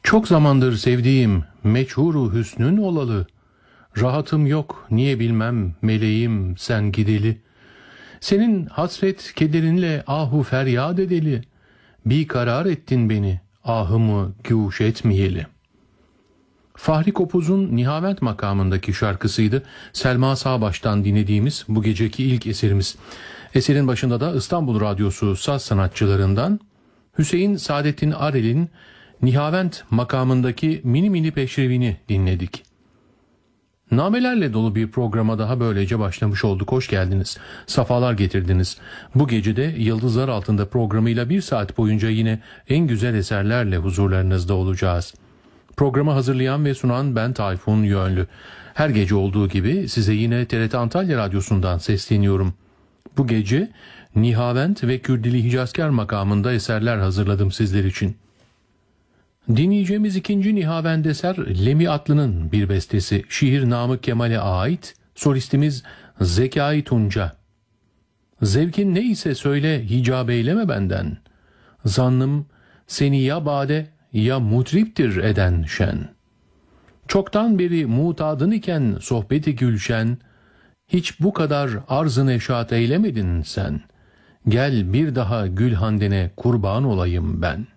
Çok zamandır sevdiğim meçhuru hüsnün olalı. Rahatım yok niye bilmem meleğim sen gideli. Senin hasret kederinle ahu feryat edeli. Bir karar ettin beni ahımı gûş etmeyeli. Fahri Kopuz'un Nihavent makamındaki şarkısıydı. Selma Sağbaş'tan dinlediğimiz bu geceki ilk eserimiz. Eserin başında da İstanbul Radyosu saz sanatçılarından Hüseyin Saadettin Arel'in Nihavent makamındaki mini mini peşrevini dinledik. Namelerle dolu bir programa daha böylece başlamış olduk. Hoş geldiniz. Safalar getirdiniz. Bu gece de Yıldızlar Altında programıyla 1 saat boyunca yine en güzel eserlerle huzurlarınızda olacağız. Programı hazırlayan ve sunan ben Tayfun Yönlü. Her gece olduğu gibi size yine TRT Antalya Radyosu'ndan sesleniyorum. Bu gece Nihavent ve Kürdili Hicazkar makamında eserler hazırladım sizler için. Dinleyeceğimiz ikinci Nihavent eser Lemi Atlı'nın bir bestesi. Şiir Namık Kemal'e ait, solistimiz Zekai Tunca. Zevkin neyse söyle hicab eyleme benden. Zannım seni ya bade ya mutriptir eden şen. Çoktan beri mutadın iken sohbeti gülşen, hiç bu kadar arz-ı neşat eylemedin sen. Gel bir daha Gülhanden'e kurban olayım ben.